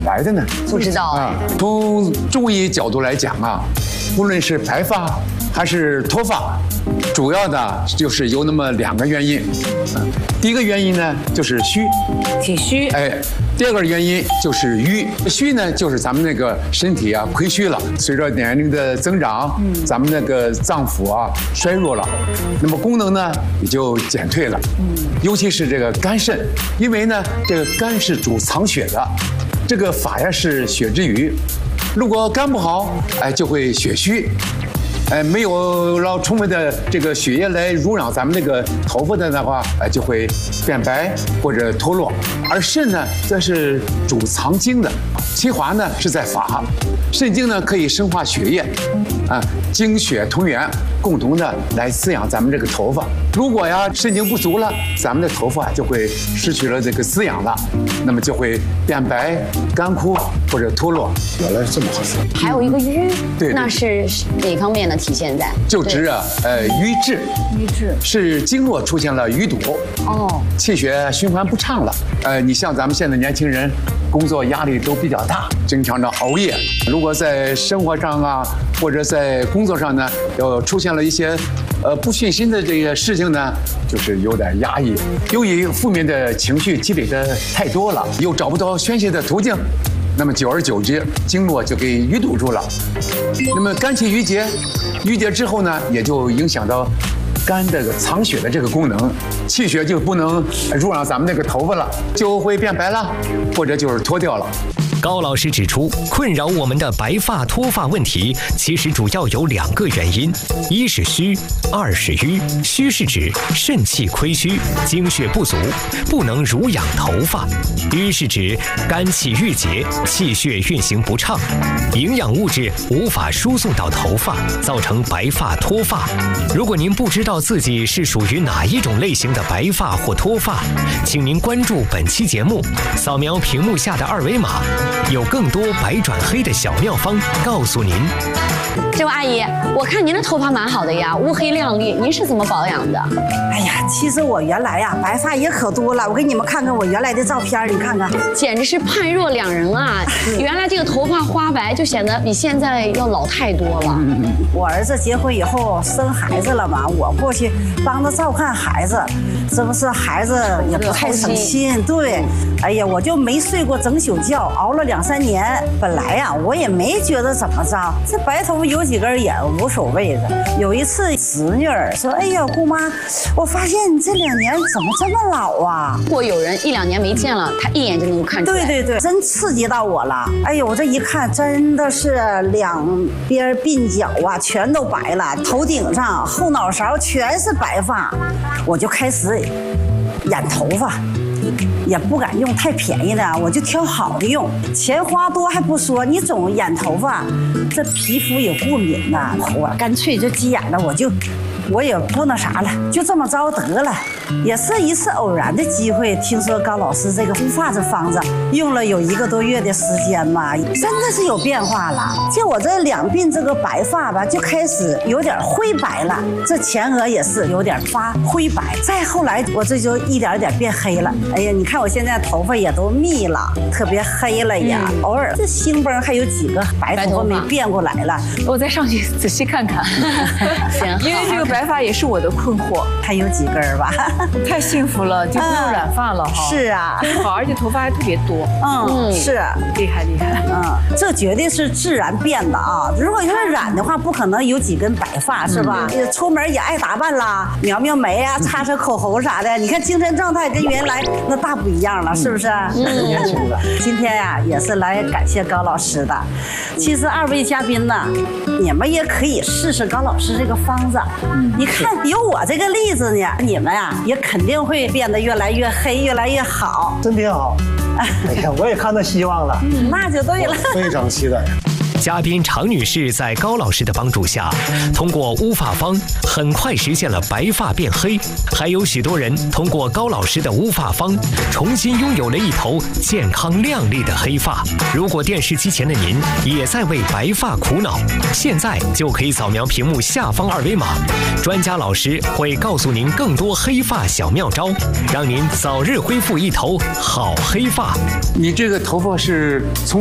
来的呢？ 不知道啊。 从中医角度来讲啊，无论是白发还是脱发，主要的就是有那么2个原因。第一个原因呢就是虚， 体虚。 第二个原因就是瘀。虚呢就是咱们那个身体啊亏虚了，随着年龄的增长，咱们那个脏腑啊衰弱了，那么功能呢也就减退了。尤其是这个肝肾，因为呢这个肝是主藏血的，这个发呀是血之余，如果肝不好，就会血虚。没有了充分的这个血液来濡养咱们那个头发的话，就会变白或者脱落。而肾呢，则是主藏精的，其华呢是在发，肾精呢可以生化血液，精血同源，共同的来滋养咱们这个头发。如果呀肾精不足了，咱们的头发就会失去了这个滋养了，那么就会变白、干枯或者脱落。原来是这么回事。 还有一个瘀， 对， 那是哪方面呢？体现在就指瘀滞， 瘀滞是经络出现了淤堵，气血循环不畅了。你像咱们现在年轻人，工作压力都比较大，经常的熬夜。如果在生活上啊，或者在工作上呢，出现了一些不顺心的这个事情呢，就是有点压抑。由于负面的情绪积累的太多了，又找不到宣泄的途径。那么久而久之，经络就给淤堵住了。那么肝气郁结，郁结之后呢，也就影响到肝这个藏血的这个功能，气血就不能濡养咱们那个头发了，就会变白了，或者就是脱掉了。 高老师指出，困扰我们的白发脱发问题，其实主要有2个原因：一是虚，二是瘀。虚是指肾气亏虚，精血不足，不能濡养头发；瘀是指肝气郁结，气血运行不畅，营养物质无法输送到头发，造成白发脱发。如果您不知道自己是属于哪一种类型的白发或脱发，请您关注本期节目，扫描屏幕下的2维码。有更多白转黑的小妙方告诉您。 这位阿姨，我看您的头发蛮好的呀，乌黑亮丽，您是怎么保养的？ 哎呀，其实我原来呀白发也可多了，我给你们看看我原来的照片，你看看， 简直是判若两人啊！原来这个头发花白就显得比现在要老太多了。 我儿子结婚以后生孩子了嘛，我过去帮他照看孩子，这不是孩子也不太省心，对，哎呀，我就没睡过整宿觉，熬了2、3年。本来呀我也没觉得怎么着，这白头发有几根也无所谓的。有一次侄女儿说：“哎呀，姑妈，我发现你这2年怎么这么老啊？” 如果有人1、2年没见了，他一眼就能够看出来。 对对对，真刺激到我了。哎呦，我这一看真的是2边鬓角啊全都白了，头顶上、后脑勺全是白发，我就开始染头发。也不敢用太便宜的，我就挑好的用。钱花多还不说，你总染头发，这皮肤也过敏呐。我干脆就急眼了，我也不那啥了，就这么着得了。也是一次偶然的机会，听说高老师这个护发这方子用了有1个多月的时间嘛，真的是有变化了。就我这2鬓这个白发吧，就开始有点灰白了，这前额也是有点发灰白。再后来我这就一点点变黑了。哎呀，你看我现在头发也都密了，特别黑了呀。偶尔这星崩还有几个白头发没变过来了， 我再上去仔细看看。 行， 因为这个白发也是我的困惑。 还有几根吧？ 太幸福了，就不用染发了哈。 是啊， 好，而且头发还特别多。 是厉害厉害。 这绝对是自然变的啊！如果要是染的话，不可能有几根白发，是吧？出门也爱打扮啦，描描眉啊，擦擦口红啥的。你看精神状态跟原来那大不一样了，是不是？年轻了。今天呀，也是来感谢高老师的。其实2位嘉宾呢，你们也可以试试高老师这个方子。你看有我这个例子呢，你们呀也肯定会变得越来越黑，越来越好。 真挺好。哎呀，我也看到希望了。 那就对了。 非常期待。 嘉宾常女士在高老师的帮助下，通过乌发方很快实现了白发变黑，还有许多人通过高老师的乌发方，重新拥有了一头健康亮丽的黑发。如果电视机前的您也在为白发苦恼，现在就可以扫描屏幕下方2维码，专家老师会告诉您更多黑发小妙招，让您早日恢复一头好黑发。 你这个头发是从